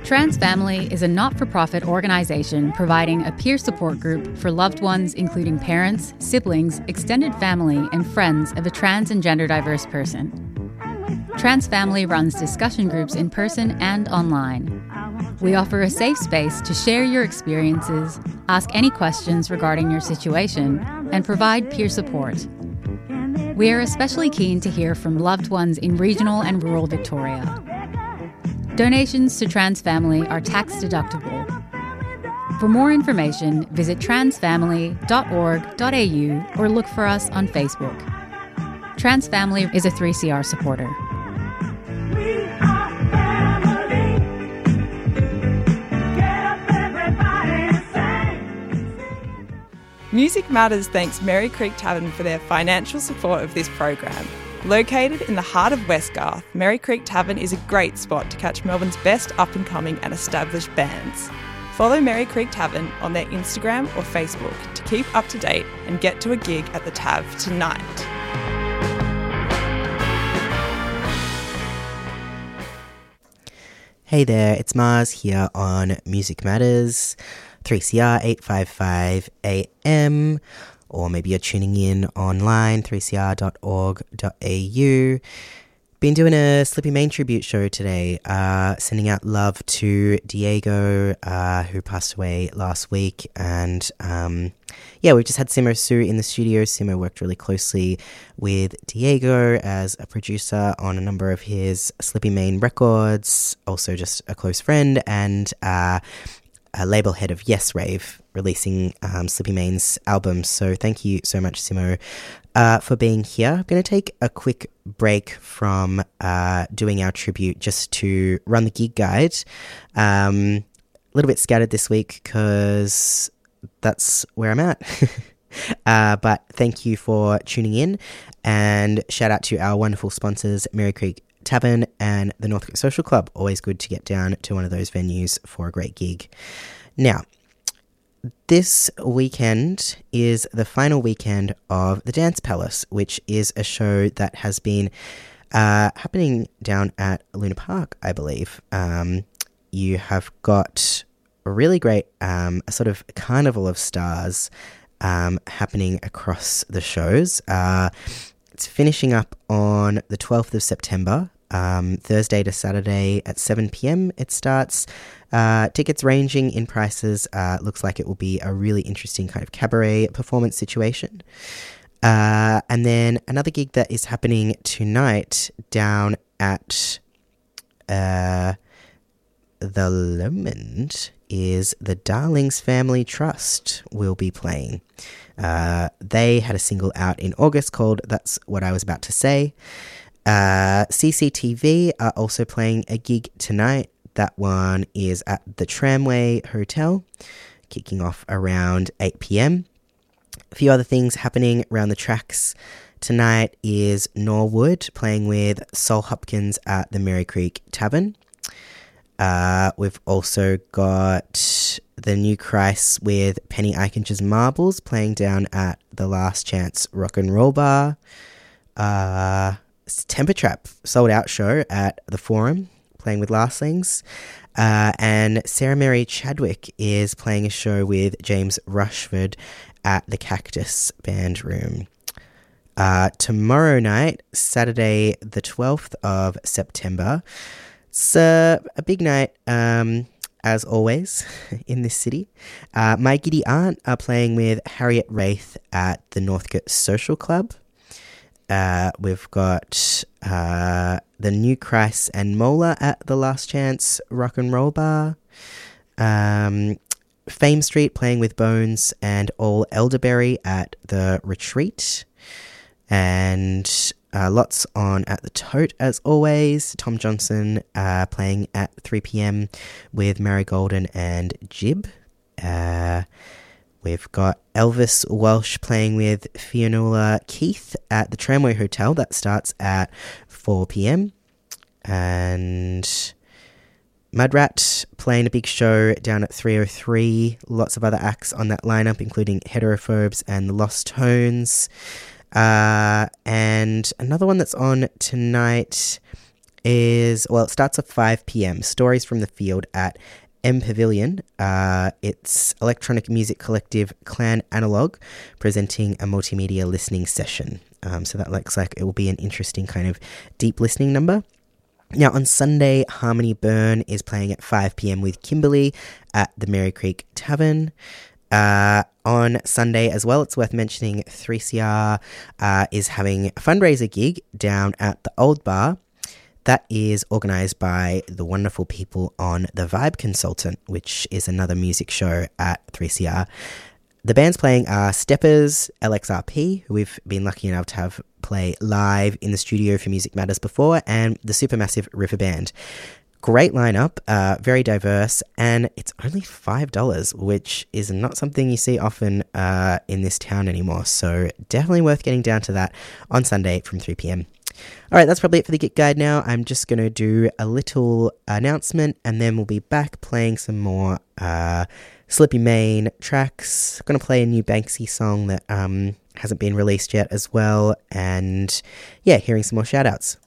Trans Family is a not-for-profit organisation providing a peer support group for loved ones including parents, siblings, extended family and friends of a trans and gender diverse person. Trans Family runs discussion groups in person and online. We offer a safe space to share your experiences, ask any questions regarding your situation, and provide peer support. We are especially keen to hear from loved ones in regional and rural Victoria. Donations to Trans Family are tax deductible. For more information, visit transfamily.org.au or look for us on Facebook. Trans Family is a 3CR supporter. Music Matters thanks Merry Creek Tavern for their financial support of this program. Located in the heart of Westgarth, Merry Creek Tavern is a great spot to catch Melbourne's best up-and-coming and established bands. Follow Merry Creek Tavern on their Instagram or Facebook to keep up to date and get to a gig at the Tav tonight. Hey there, it's Mars here on Music Matters, 3CR 855 AM, or maybe you're tuning in online, 3cr.org.au. Been doing a Slippy Main tribute show today, sending out love to Diego, who passed away last week, and we've just had Simo Sue in the studio. Simo worked really closely with Diego as a producer on a number of his Slippy Main records, also just a close friend, and a label head of Yes Rave, releasing Slippy Main's album. So thank you so much, Simo, for being here. I'm going to take a quick break from doing our tribute just to run the gig guide. A little bit scattered this week because that's where I'm at. But thank you for tuning in, and shout out to our wonderful sponsors, Merry Creek Tavern and the Northcote Social Club. Always good to get down to one of those venues for a great gig. Now, this weekend is the final weekend of the Dance Palace, which is a show that has been happening down at Luna Park, I believe. You have got a really great a sort of carnival of stars happening across the shows. It's finishing up on the 12th of September. Thursday to Saturday at 7 p.m. it starts. Tickets ranging in prices. Looks like it will be a really interesting kind of cabaret performance situation. And then another gig that is happening tonight down at the Lomond is the Darlings Family Trust will be playing. They had a single out in August called That's What I Was About to Say. CCTV are also playing a gig tonight. That one is at the Tramway Hotel, kicking off around 8 p.m. A few other things happening around the tracks tonight is Norwood playing with Sol Hopkins at the Merry Creek Tavern. We've also got the New Christ with Penny Eichinger's Marbles playing down at the Last Chance Rock and Roll Bar. Temper Trap sold out show at the Forum playing with Lastlings. And Sarah Mary Chadwick is playing a show with James Rushford at the Cactus Band Room. Tomorrow night, Saturday the 12th of September, it's a big night, as always, in this city. My Giddy Aunt are playing with Harriet Wraith at the Northcote Social Club. We've got the New Christ and Mola at the Last Chance Rock and Roll Bar. Fame Street playing with Bones and All Elderberry at the Retreat. And lots on at the Tote, as always. Tom Johnson playing at 3 p.m. with Mary Golden and Jib. We've got Elvis Welsh playing with Fionnuala Keith at the Tramway Hotel. That starts at 4 p.m. And Mudrat playing a big show down at 303. Lots of other acts on that lineup, including Heterophobes and the Lost Tones. And another one that's on tonight is, well, it starts at 5 p.m. Stories from the Field at M Pavilion. It's electronic music collective Clan Analog presenting a multimedia listening session. So that looks like it will be an interesting kind of deep listening number. Now, on Sunday, Harmony Byrne is playing at 5 p.m. with Kimberly at the Mary Creek Tavern. On Sunday as well, it's worth mentioning 3CR is having a fundraiser gig down at the Old Bar. That is organised by the wonderful people on The Vibe Consultant, which is another music show at 3CR. The bands playing are Steppers, LXRP, who we've been lucky enough to have play live in the studio for Music Matters before, and the Supermassive River Band. Great lineup, very diverse, and it's only $5, which is not something you see often in this town anymore. So definitely worth getting down to that on Sunday from 3 p.m. All right, that's probably it for the Git Guide now. I'm just going to do a little announcement, and then we'll be back playing some more Slippy Main tracks. I'm going to play a new Banksy song that hasn't been released yet as well, and yeah, hearing some more shout-outs.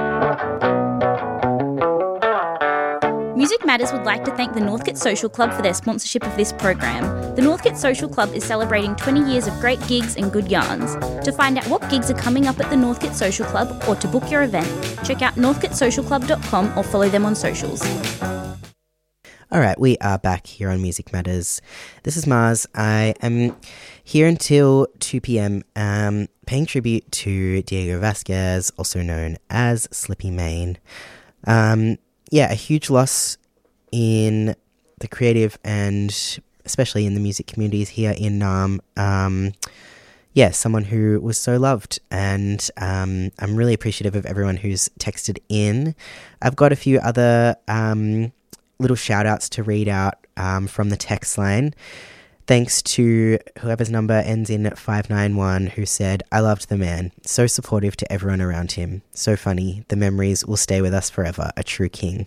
Music Matters would like to thank the Northcote Social Club for their sponsorship of this program. The Northcote Social Club is celebrating 20 years of great gigs and good yarns. To find out what gigs are coming up at the Northcote Social Club or to book your event, check out northcotesocialclub.com or follow them on socials. All right, we are back here on Music Matters. This is Mars. I am here until 2 p.m. Paying tribute to Diego Vasquez, also known as Slippy Main. Yeah, a huge loss in the creative and especially in the music communities here in Naarm. Yeah, someone who was so loved, and I'm really appreciative of everyone who's texted in. I've got a few other little shout outs to read out from the text line. Thanks to whoever's number ends in 591 who said, "I loved the man. So supportive to everyone around him. So funny. The memories will stay with us forever. A true king."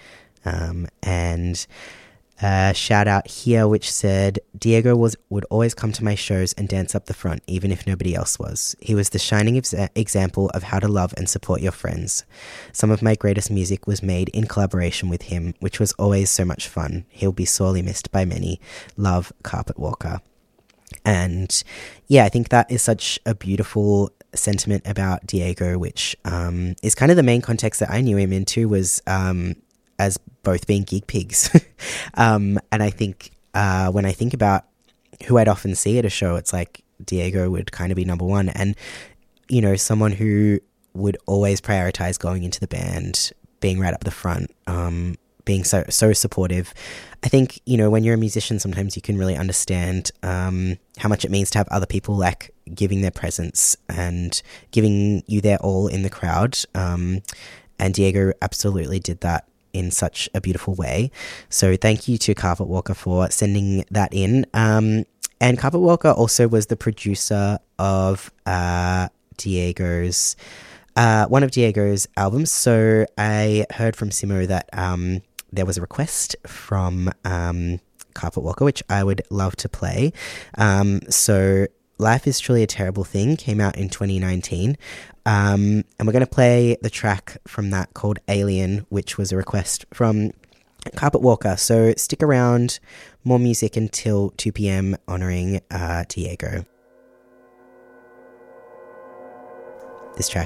And a shout out here which said, "Diego would always come to my shows and dance up the front, even if nobody else was. He was the shining example of how to love and support your friends. Some of my greatest music was made in collaboration with him, which was always so much fun. He'll be sorely missed by many. Love, Carpet Walker." And yeah, I think that is such a beautiful sentiment about Diego, which is kind of the main context that I knew him into, was as both being gig pigs. And I think when I think about who I'd often see at a show, it's like Diego would kind of be number one. And, you know, someone who would always prioritize going into the band, being right up the front, being so supportive. I think, you know, when you're a musician, sometimes you can really understand how much it means to have other people like giving their presence and giving you their all in the crowd. And Diego absolutely did that in such a beautiful way. So thank you to Carpet Walker for sending that in. And Carpet Walker also was the producer of Diego's one of Diego's albums. So I heard from Simo that there was a request from Carpet Walker, which I would love to play. So Life is Truly a Terrible Thing came out in 2019. And we're going to play the track from that called Alien, which was a request from Carpet Walker. So stick around, more music until 2 p.m. honouring Diego. This track